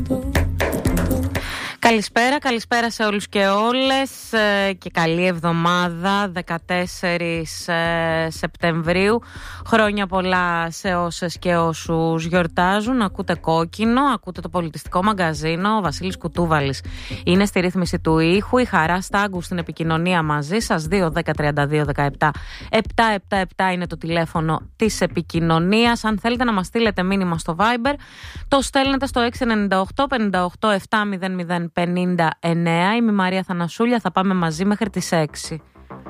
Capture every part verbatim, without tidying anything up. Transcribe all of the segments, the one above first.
Καλησπέρα, καλησπέρα σε όλους και όλες και καλή εβδομάδα, δεκατέσσερις Σεπτεμβρίου. Χρόνια πολλά σε όσες και όσους γιορτάζουν. Ακούτε Κόκκινο, ακούτε το πολιτιστικό μαγκαζίνο. Ο Βασίλης Κουτούβαλης είναι στη ρύθμιση του ήχου. Η Χαρά Στάγκου στην επικοινωνία μαζί σας. δύο δέκα τριάντα δύο δεκαεπτά επτακόσια εβδομήντα επτά είναι το τηλέφωνο της επικοινωνίας. Αν θέλετε να μας στείλετε μήνυμα στο Viber, το στέλνετε στο έξι εννιά οκτώ πενήντα οκτώ επτά μηδέν μηδέν πενήντα εννέα. Είμαι η Μαρία Θανασούλια, θα πάμε μαζί μέχρι τις έξι.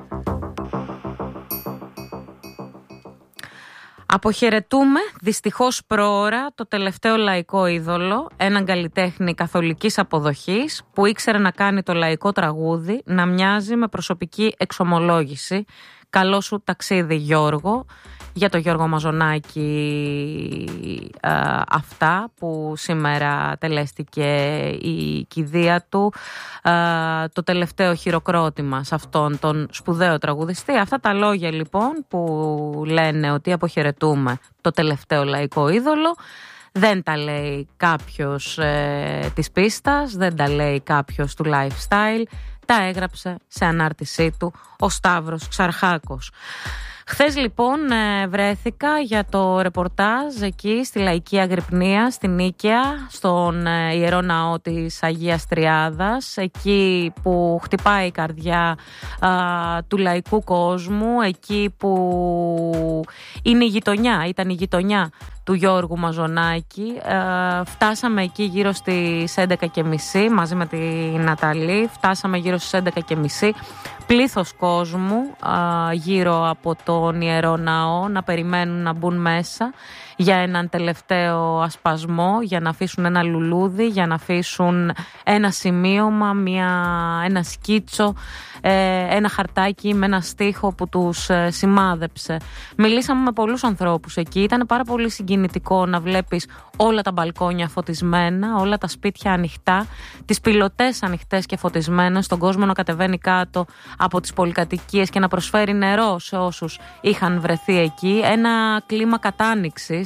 Αποχαιρετούμε δυστυχώς προώρα το τελευταίο λαϊκό είδωλο, έναν καλλιτέχνη καθολικής αποδοχής που ήξερε να κάνει το λαϊκό τραγούδι να μοιάζει με προσωπική εξομολόγηση. Καλό σου ταξίδι, Γιώργο. Για το Γιώργο Μαζονάκη ε, αυτά που σήμερα τελέστηκε η κηδεία του, ε, το τελευταίο χειροκρότημα σε αυτόν τον σπουδαίο τραγουδιστή. Αυτά τα λόγια λοιπόν που λένε ότι αποχαιρετούμε το τελευταίο λαϊκό είδωλο, δεν τα λέει κάποιος ε, της πίστας, δεν τα λέει κάποιος του lifestyle, τα έγραψε σε ανάρτησή του ο Σταύρος Ξαρχάκος. Χθες λοιπόν βρέθηκα για το ρεπορτάζ εκεί στη Λαϊκή Αγρυπνία, στην Νίκαια, στον Ιερό Ναό της Αγίας Τριάδας, εκεί που χτυπάει η καρδιά α, του λαϊκού κόσμου, εκεί που είναι η γειτονιά, ήταν η γειτονιά του Γιώργου Μαζονάκη. Ε, φτάσαμε εκεί γύρω στις έντεκα και μισή μαζί με τη Ναταλή. Φτάσαμε γύρω στις έντεκα και μισή. Πλήθος κόσμου ε, γύρω από τον Ιερό Ναό να περιμένουν να μπουν μέσα για έναν τελευταίο ασπασμό, για να αφήσουν ένα λουλούδι, για να αφήσουν ένα σημείωμα, μια, ένα σκίτσο, ε, ένα χαρτάκι με ένα στίχο που τους ε, σημάδεψε. Μιλήσαμε με πολλούς ανθρώπους εκεί. Ήταν πάρα πολύ συγκινητικό να βλέπεις όλα τα μπαλκόνια φωτισμένα, όλα τα σπίτια ανοιχτά, τις πιλωτές ανοιχτές και φωτισμένες, τον κόσμο να κατεβαίνει κάτω από τις πολυκατοικίες και να προσφέρει νερό σε όσους είχαν βρεθεί εκεί. Ένα κλίμα κατάνοιξης.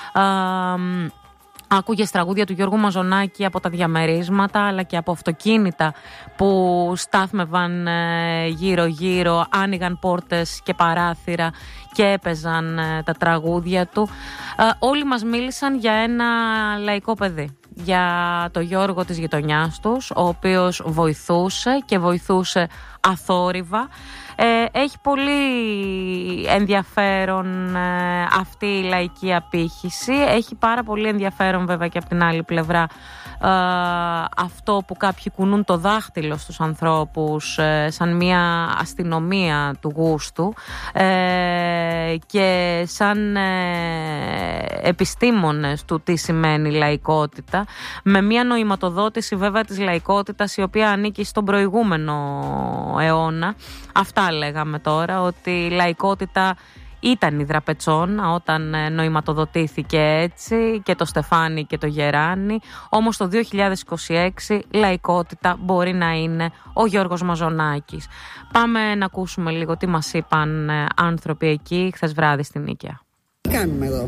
Άκουγες τραγούδια του Γιώργου Μαζονάκη από τα διαμερίσματα, αλλά και από αυτοκίνητα που στάθμευαν γύρω-γύρω, άνοιγαν πόρτες και παράθυρα και έπαιζαν τα τραγούδια του. Όλοι μας μίλησαν για ένα λαϊκό παιδί, για το Γιώργο της γειτονιάς τους, ο οποίος βοηθούσε και βοηθούσε αθόρυβα. Ε, έχει πολύ ενδιαφέρον ε, αυτή η λαϊκή απήχηση. Έχει πάρα πολύ ενδιαφέρον βέβαια και από την άλλη πλευρά ε, αυτό που κάποιοι κουνούν το δάχτυλο στους ανθρώπους ε, σαν μια αστυνομία του γούστου ε, και σαν ε, επιστήμονες του τι σημαίνει λαϊκότητα, με μια νοηματοδότηση βέβαια της λαϊκότητας η οποία ανήκει στον προηγούμενο αιώνα. Αυτά λέγαμε τώρα, ότι η λαϊκότητα ήταν η Δραπετσόνα όταν νοηματοδοτήθηκε έτσι, και το Στεφάνι και το Γεράνι. Όμως το δύο χιλιάδες είκοσι έξι λαϊκότητα μπορεί να είναι ο Γιώργος Μαζονάκης. Πάμε να ακούσουμε λίγο τι μας είπαν άνθρωποι εκεί χθες βράδυ στην Νίκαια. Τι κάνουμε εδώ?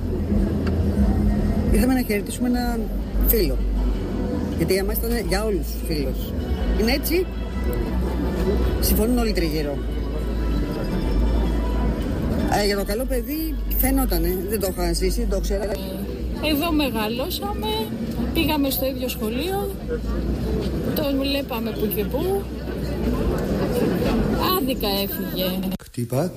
Ήρθαμε να χαιρετήσουμε έναν φίλο, γιατί για μας ήταν για όλους τους φίλους. Είναι έτσι? Συμφωνούν όλοι τριγύρω. Ε, για το καλό παιδί φαινότανε. Δεν το είχα ζήσει, δεν το ξέρω. Εδώ μεγαλώσαμε, πήγαμε στο ίδιο σχολείο, τον βλέπαμε που και που. Άδικα έφυγε. Χτύπα